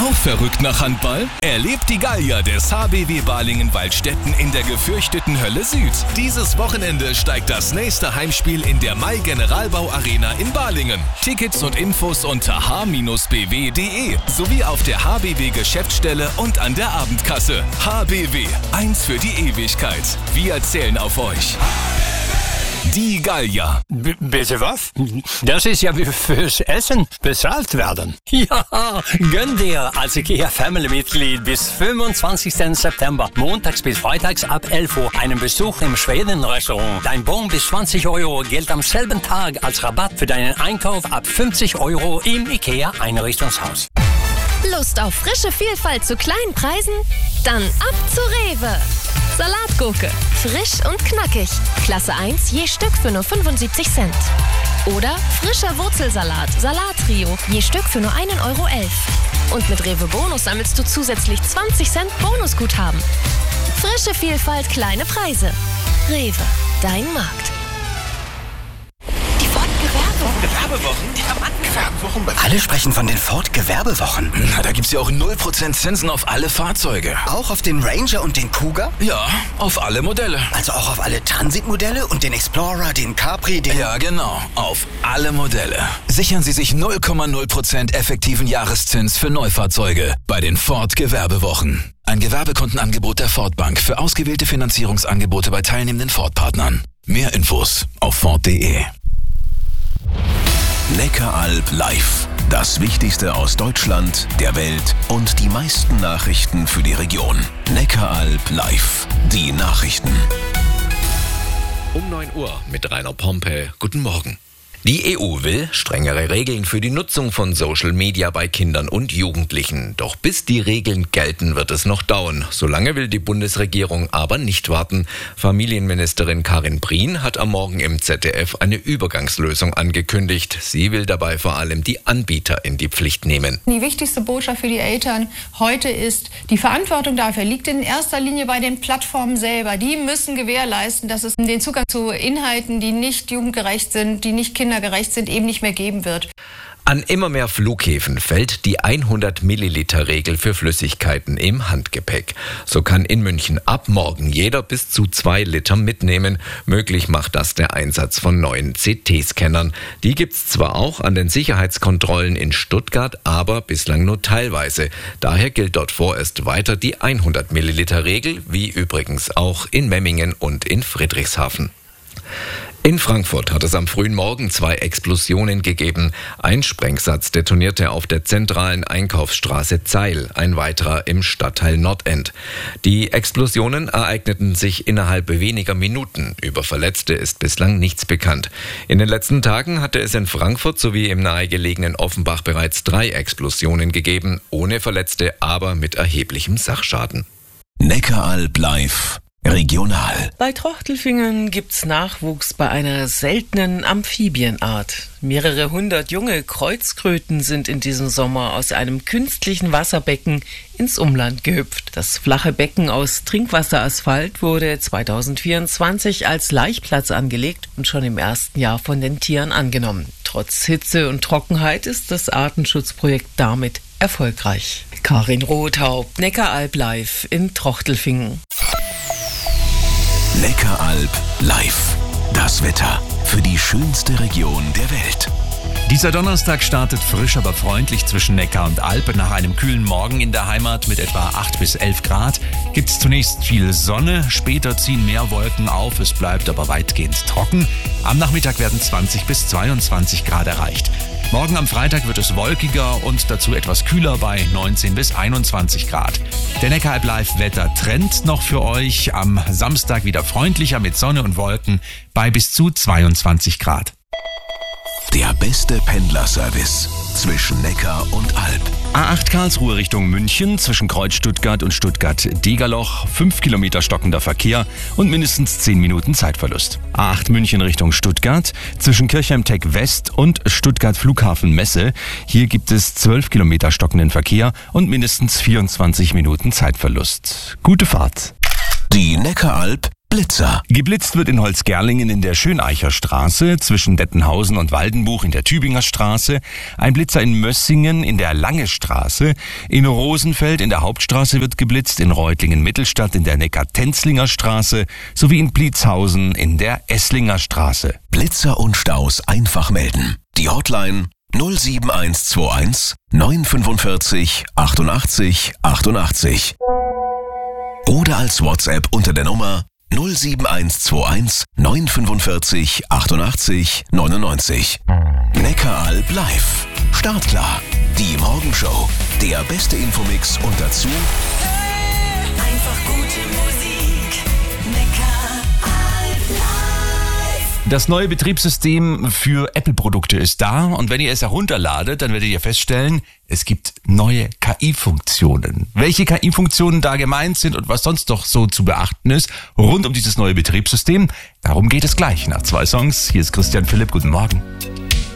Auch verrückt nach Handball? Erlebt die Gallier des HBW Balingen-Waldstätten in der gefürchteten Hölle Süd. Dieses Wochenende steigt das nächste Heimspiel in der Mai Generalbau Arena in Balingen. Tickets und Infos unter h-bw.de sowie auf der HBW Geschäftsstelle und an der Abendkasse. HBW, eins für die Ewigkeit. Wir zählen auf euch. Die Gallier. Bitte was? Das ist ja wie fürs Essen bezahlt werden. Ja, gönn dir als IKEA Family-Mitglied bis 25. September, montags bis freitags ab 11 Uhr, einen Besuch im Schweden-Restaurant. Dein Bon bis 20 € gilt am selben Tag als Rabatt für deinen Einkauf ab 50 € im IKEA Einrichtungshaus. Lust auf frische Vielfalt zu kleinen Preisen? Dann ab zu Rewe. Salatgurke, frisch und knackig. Klasse 1 je Stück für nur 75 Cent. Oder frischer Wurzelsalat, Salattrio, je Stück für nur 1,11 €. Und mit Rewe Bonus sammelst du zusätzlich 20 Cent Bonusguthaben. Frische Vielfalt, kleine Preise. Rewe, dein Markt. Gewerbewochen? Die haben angefangen. Alle sprechen von den Ford-Gewerbewochen. Na, da gibt's ja auch 0% Zinsen auf alle Fahrzeuge. Auch auf den Ranger und den Cougar? Ja, auf alle Modelle. Also auch auf alle Transit-Modelle und den Explorer, den Capri, den... Ja, genau. Auf alle Modelle. Sichern Sie sich 0,0% effektiven Jahreszins für Neufahrzeuge bei den Ford-Gewerbewochen. Ein Gewerbekontenangebot der Ford Bank für ausgewählte Finanzierungsangebote bei teilnehmenden Ford-Partnern. Mehr Infos auf Ford.de. Neckaralb live. Das Wichtigste aus Deutschland, der Welt und die meisten Nachrichten für die Region. Neckaralb live. Die Nachrichten. Um 9 Uhr mit Rainer Pompel. Guten Morgen. Die EU will strengere Regeln für die Nutzung von Social Media bei Kindern und Jugendlichen. Doch bis die Regeln gelten, wird es noch dauern. Solange will die Bundesregierung aber nicht warten. Familienministerin Karin Prien hat am Morgen im ZDF eine Übergangslösung angekündigt. Sie will dabei vor allem die Anbieter in die Pflicht nehmen. Die wichtigste Botschaft für die Eltern heute ist, die Verantwortung dafür liegt in erster Linie bei den Plattformen selber. Die müssen gewährleisten, dass es den Zugang zu Inhalten, die nicht jugendgerecht sind, die nicht kindergerecht sind, eben nicht mehr geben wird. An immer mehr Flughäfen fällt die 100-Milliliter-Regel für Flüssigkeiten im Handgepäck. So kann in München ab morgen jeder bis zu 2 Liter mitnehmen. Möglich macht das der Einsatz von neuen CT-Scannern. Die gibt's zwar auch an den Sicherheitskontrollen in Stuttgart, aber bislang nur teilweise. Daher gilt dort vorerst weiter die 100-Milliliter-Regel, wie übrigens auch in Memmingen und in Friedrichshafen. In Frankfurt hat es am frühen Morgen 2 Explosionen gegeben. Ein Sprengsatz detonierte auf der zentralen Einkaufsstraße Zeil, ein weiterer im Stadtteil Nordend. Die Explosionen ereigneten sich innerhalb weniger Minuten. Über Verletzte ist bislang nichts bekannt. In den letzten Tagen hatte es in Frankfurt sowie im nahegelegenen Offenbach bereits 3 Explosionen gegeben, ohne Verletzte, aber mit erheblichem Sachschaden. Neckaralb live. Regional. Bei Trochtelfingen gibt's Nachwuchs bei einer seltenen Amphibienart. Mehrere hundert junge Kreuzkröten sind in diesem Sommer aus einem künstlichen Wasserbecken ins Umland gehüpft. Das flache Becken aus Trinkwasseraspalt wurde 2024 als Laichplatz angelegt und schon im ersten Jahr von den Tieren angenommen. Trotz Hitze und Trockenheit ist das Artenschutzprojekt damit erfolgreich. Karin Rothaupt, Neckaralb live in Trochtelfingen. Neckaralb live. Das Wetter für die schönste Region der Welt. Dieser Donnerstag startet frisch, aber freundlich zwischen Neckar und Alp. Nach einem kühlen Morgen in der Heimat mit etwa 8 bis 11 Grad gibt es zunächst viel Sonne. Später ziehen mehr Wolken auf, es bleibt aber weitgehend trocken. Am Nachmittag werden 20 bis 22 Grad erreicht. Morgen am Freitag wird es wolkiger und dazu etwas kühler bei 19 bis 21 Grad. Der Neckaralb Live Wettertrend noch für euch. Am Samstag wieder freundlicher mit Sonne und Wolken bei bis zu 22 Grad. Der beste Pendlerservice zwischen Neckar und Alp. A8 Karlsruhe Richtung München zwischen Kreuz Stuttgart und Stuttgart-Degerloch. 5 Kilometer stockender Verkehr und mindestens 10 Minuten Zeitverlust. A8 München Richtung Stuttgart zwischen Kirchheim-Tech West und Stuttgart Flughafen Messe. Hier gibt es 12 Kilometer stockenden Verkehr und mindestens 24 Minuten Zeitverlust. Gute Fahrt. Die Neckaralb Blitzer. Geblitzt wird in Holzgerlingen in der Schöneicher Straße, zwischen Dettenhausen und Waldenbuch in der Tübinger Straße, ein Blitzer in Mössingen in der Lange Straße, in Rosenfeld in der Hauptstraße wird geblitzt, in Reutlingen-Mittelstadt in der Neckar-Tenzlinger Straße sowie in Blitzhausen in der Esslinger Straße. Blitzer und Staus einfach melden. Die Hotline 07121 945 88 88. Oder als WhatsApp unter der Nummer 07121 945 88 99. Neckaralb live. Startklar. Die Morgenshow. Der beste Infomix und dazu einfach gute Musik. Neckaralb live. Das neue Betriebssystem für Apple-Produkte ist da und wenn ihr es herunterladet, dann werdet ihr feststellen, es gibt neue KI-Funktionen. Welche KI-Funktionen da gemeint sind und was sonst doch so zu beachten ist rund um dieses neue Betriebssystem, darum geht es gleich nach 2 Songs. Hier ist Christian Philipp, guten Morgen.